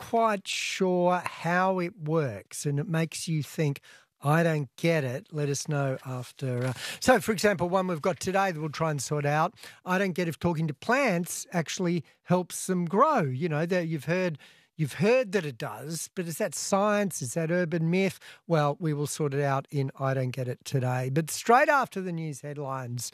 quite sure how it works, and it makes you think, I don't get it. Let us know after. So, for example, one we've got today that we'll try and sort out. I don't get if talking to plants actually helps them grow. You know, that you've heard that it does, but is that science? Is that urban myth? Well, we will sort it out in I Don't Get It today. But straight after the news headlines,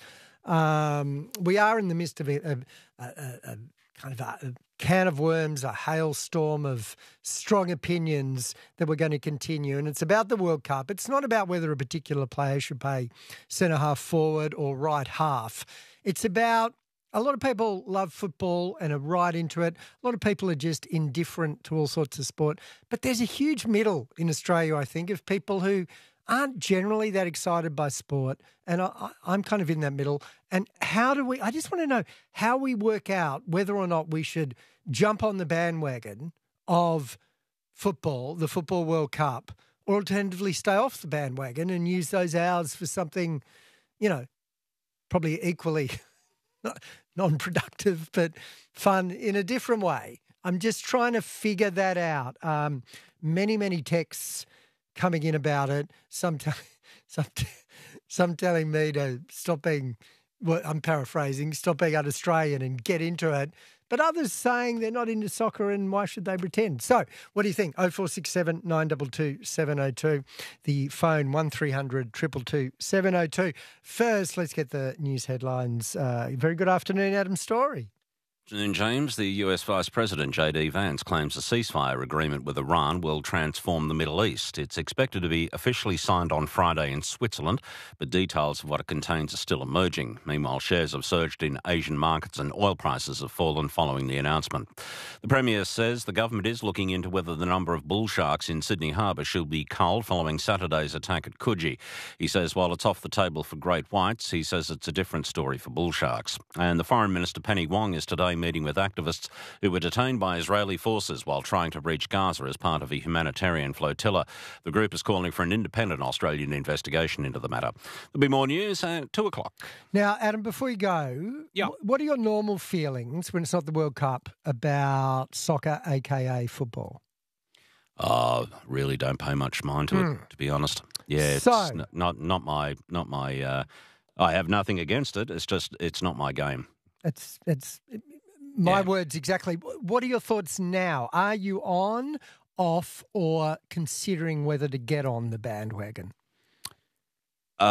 we are in the midst of a kind of a can of worms, a hailstorm of strong opinions that we're going to continue. And it's about the World Cup. It's not about whether a particular player should play centre half forward or right half. It's about a lot of people love football and are right into it. A lot of people are just indifferent to all sorts of sport. But there's a huge middle in Australia, I think, of people who aren't generally that excited by sport. And I'm kind of in that middle. And I just want to know how we work out whether or not we should jump on the bandwagon of football, the Football World Cup, or alternatively stay off the bandwagon and use those hours for something, you know, probably equally non-productive but fun in a different way. I'm just trying to figure that out. Many texts coming in about it. Some telling me to stop being, well, I'm paraphrasing, stop being un-Australian and get into it. But others saying they're not into soccer and why should they pretend? So what do you think? 0467 922 702. The phone 1300 222 702. First, let's get the news headlines. Very good afternoon, Adam Story. Afternoon, James. The US Vice President J.D. Vance claims a ceasefire agreement with Iran will transform the Middle East. It's expected to be officially signed on Friday in Switzerland, but details of what it contains are still emerging. Meanwhile, shares have surged in Asian markets and oil prices have fallen following the announcement. The Premier says the government is looking into whether the number of bull sharks in Sydney Harbour should be culled following Saturday's attack at Coogee. He says while it's off the table for great whites, he says it's a different story for bull sharks. And the Foreign Minister Penny Wong is today meeting with activists who were detained by Israeli forces while trying to reach Gaza as part of a humanitarian flotilla. The group is calling for an independent Australian investigation into the matter. There'll be more news at 2 o'clock. Now, Adam, before you go, what are your normal feelings when it's not the World Cup about soccer, aka football? Really don't pay much mind to it, to be honest. Yeah, it's not my. I have nothing against it. It's just it's not my game. It's my words exactly. What are your thoughts now? Are you on, off, or considering whether to get on the bandwagon? Look,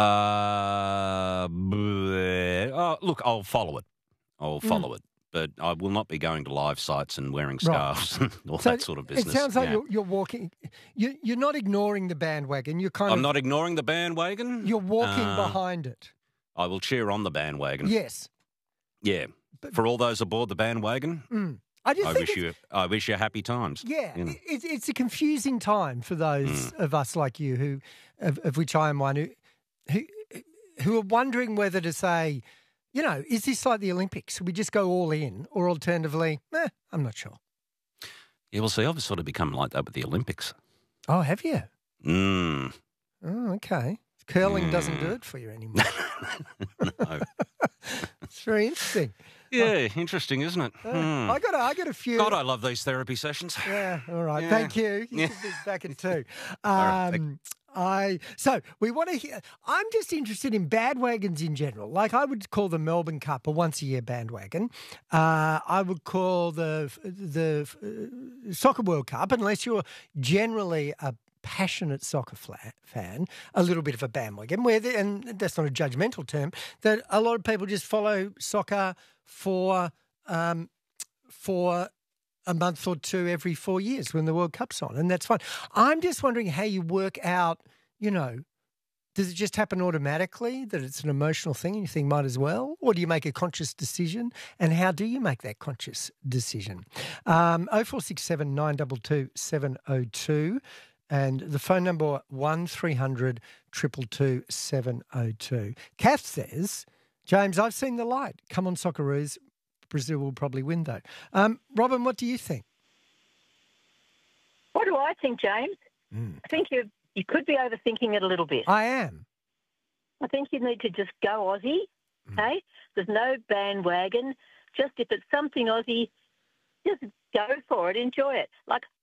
I'll follow it. But I will not be going to live sites and wearing scarves and all that sort of business. It sounds like you're walking. You're not ignoring the bandwagon. I'm not ignoring the bandwagon. You're walking behind it. I will cheer on the bandwagon. Yes. Yeah. For all those aboard the bandwagon, I wish you happy times. Yeah. You know. It's a confusing time for those of us like you who, of which I am one, who are wondering whether to say, you know, is this like the Olympics? We just go all in, or alternatively, I'm not sure. Yeah, well, see, I've sort of become like that with the Olympics. Oh, have you? Oh, okay. Curling doesn't do it for you anymore. No. It's very interesting. Yeah, interesting, isn't it? I got a few. God, I love these therapy sessions. Yeah, all right. Yeah. Thank you. You can be back at 2. So we want to hear. I'm just interested in bandwagons in general. Like I would call the Melbourne Cup a once-a-year bandwagon. I would call the Soccer World Cup, unless you're generally a passionate soccer fan, a little bit of a bandwagon, and that's not a judgmental term, that a lot of people just follow soccer for a month or two every 4 years when the World Cup's on, and that's fine. I'm just wondering how you work out, you know, does it just happen automatically that it's an emotional thing and you think might as well? Or do you make a conscious decision? And how do you make that conscious decision? 0467 922 702. And the phone number 1300 222 702. Kath says, James, I've seen the light. Come on, Socceroos. Brazil will probably win, though. Robin, what do you think? What do I think, James? I think you could be overthinking it a little bit. I am. I think you need to just go Aussie, okay? There's no bandwagon. Just if it's something Aussie, just go for it, enjoy it. Like,